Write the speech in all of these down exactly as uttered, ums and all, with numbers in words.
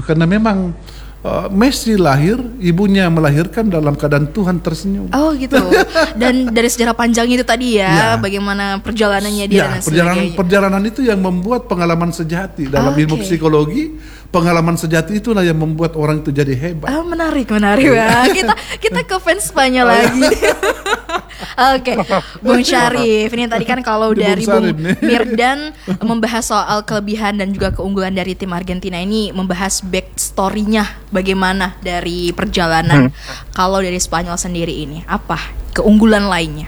karena memang uh, Messi lahir, ibunya melahirkan dalam keadaan Tuhan tersenyum. Oh gitu. Dan dari sejarah panjang itu tadi ya, ya. bagaimana perjalanannya dia ya, dan perjalanan sebagainya. perjalanan itu yang membuat pengalaman sejati dalam okay. ilmu psikologi. Pengalaman sejati itulah yang membuat orang itu jadi hebat. Oh, menarik, menarik ya. Kita kita ke fans Spanyol lagi. Oke, okay. Bung Syarif, ini tadi kan kalau Di dari Bung Myrdan membahas soal kelebihan dan juga keunggulan dari tim Argentina ini, membahas backstory-nya bagaimana dari perjalanan. Hmm. Kalau dari Spanyol sendiri ini, apa keunggulan lainnya?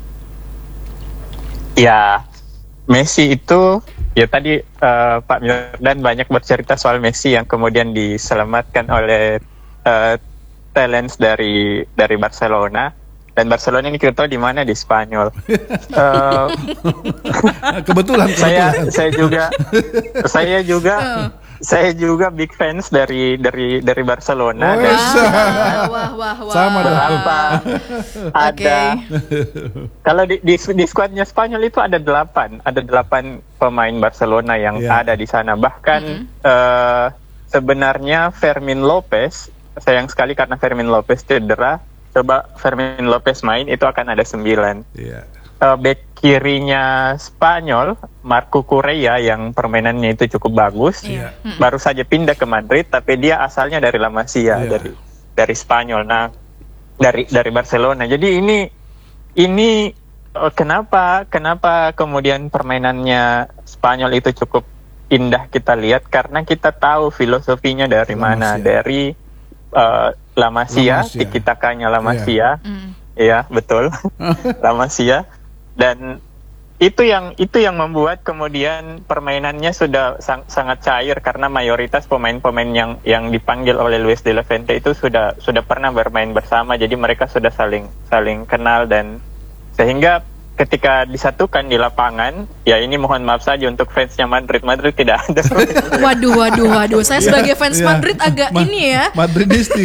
Ya, Messi itu ya tadi uh, Pak Myrdan banyak bercerita soal Messi yang kemudian diselamatkan oleh uh, talents dari dari Barcelona. Dan Barcelona ini kita tahu di mana, di Spanyol. uh, kebetulan, kebetulan. Saya saya juga saya juga saya juga big fans dari dari dari Barcelona. Oh, dan wah, wah, wah, wah. Sama berapa ada okay. Kalau di, di di skuadnya Spanyol itu ada delapan, ada delapan pemain Barcelona yang yeah. ada di sana. Bahkan mm-hmm. uh, sebenarnya Fermin Lopez, sayang sekali karena Fermin Lopez cedera. Coba Fermin Lopez main itu akan ada sembilan. Yeah. Uh, back kirinya Spanyol, Marco Correa yang permainannya itu cukup bagus. Yeah. Baru saja pindah ke Madrid, tapi dia asalnya dari La Masia, yeah. dari dari Spanyol. Nah, dari dari Barcelona. Jadi ini ini uh, kenapa kenapa kemudian permainannya Spanyol itu cukup indah kita lihat, karena kita tahu filosofinya dari La mana, Masia. dari uh, La Masia, tiki-takanya La Masia, ya, mm. ya betul, La Masia, dan itu yang itu yang membuat kemudian permainannya sudah sang, sangat cair karena mayoritas pemain-pemain yang yang dipanggil oleh Luis de la Fuente itu sudah sudah pernah bermain bersama, jadi mereka sudah saling saling kenal, dan sehingga ketika disatukan di lapangan, ya ini mohon maaf saja untuk fansnya Madrid, Madrid tidak ada. Waduh, waduh, waduh. Saya sebagai fans ya, Madrid agak Ma- ini ya. Madridisti.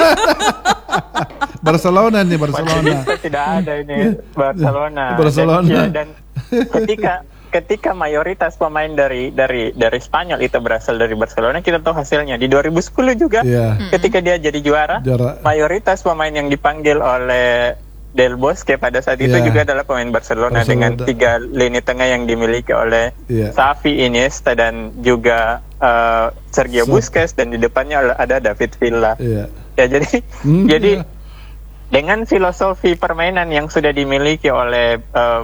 Barcelona nih, Barcelona. Madridista tidak ada ini, Barcelona. Barcelona. Dan, ya, dan ketika ketika mayoritas pemain dari dari dari Spanyol itu berasal dari Barcelona, kita tahu hasilnya di dua ribu sepuluh juga. Yeah. Ketika dia jadi juara, Jara. mayoritas pemain yang dipanggil oleh Del Bosque pada saat itu yeah. juga adalah pemain Barcelona, Barcelona dengan tiga lini tengah yang dimiliki oleh yeah. Xavi, Iniesta dan juga uh, Sergio so. Busquets, dan di depannya ada David Villa. Yeah. Ya jadi hmm, jadi yeah. dengan filosofi permainan yang sudah dimiliki oleh uh,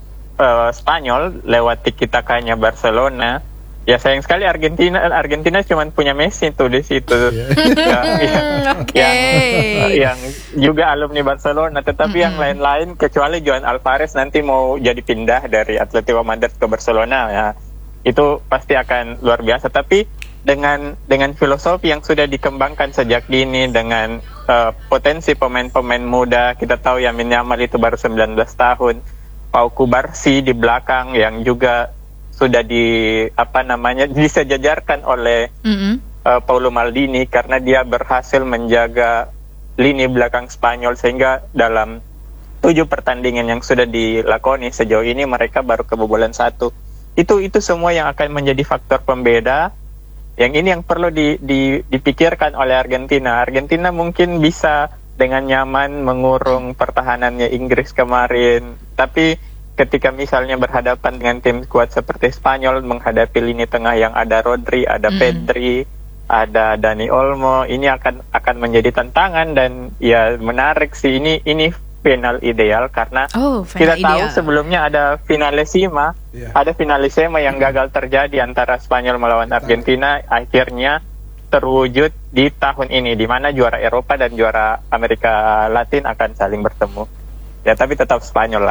uh, Spanyol lewat tiki-takanya Barcelona. Ya sayang sekali Argentina Argentina cuma punya Messi tuh di situ, yeah. ya, yang, okay. yang, uh, yang juga alumni Barcelona. Tetapi mm-hmm. yang lain-lain kecuali Joan Alvarez nanti mau jadi pindah dari Atletico Madrid ke Barcelona, ya itu pasti akan luar biasa. Tapi dengan dengan filosofi yang sudah dikembangkan sejak dini, dengan uh, potensi pemain-pemain muda, kita tahu Yamin Yamal itu baru sembilan belas tahun, Pau Kubarsi di belakang yang juga sudah di apa namanya disejajarkan oleh mm-hmm. uh, Paulo Maldini karena dia berhasil menjaga lini belakang Spanyol, sehingga dalam tujuh pertandingan yang sudah dilakoni sejauh ini mereka baru kebobolan satu. Itu itu semua yang akan menjadi faktor pembeda. Yang ini yang perlu di, di, dipikirkan oleh Argentina. Argentina mungkin bisa dengan nyaman mengurung pertahanannya Inggris kemarin, tapi ketika misalnya berhadapan dengan tim kuat seperti Spanyol, menghadapi lini tengah yang ada Rodri, ada mm. Pedri, ada Dani Olmo, ini akan akan menjadi tantangan. Dan ya menarik sih, ini ini final ideal karena oh, final kita ideal. tahu sebelumnya ada finalissima, yeah. ada finalissima yang gagal terjadi antara Spanyol melawan Argentina, akhirnya terwujud di tahun ini, di mana juara Eropa dan juara Amerika Latin akan saling bertemu. Ya tapi tetap Spanyol lah.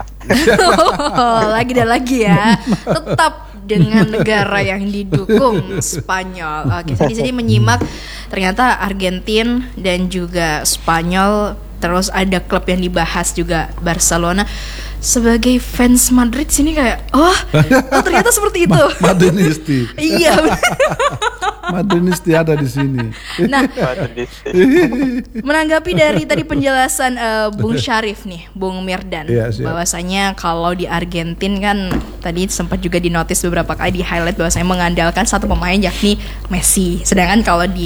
Oh, lagi dan lagi ya. Tetap dengan negara yang didukung, Spanyol. Oke, jadi jadi menyimak ternyata Argentina dan juga Spanyol, terus ada klub yang dibahas juga Barcelona. Sebagai fans Madrid sini kayak oh, oh ternyata seperti itu. Madridisti. Iya. Madridisti ada di sini. Nah, menanggapi dari tadi penjelasan uh, Bung Syarif nih, Bung Myrdan, ya, bahwasanya kalau di Argentina kan tadi sempat juga dinotis beberapa kali di highlight bahwasanya mengandalkan satu pemain yakni Messi. Sedangkan kalau di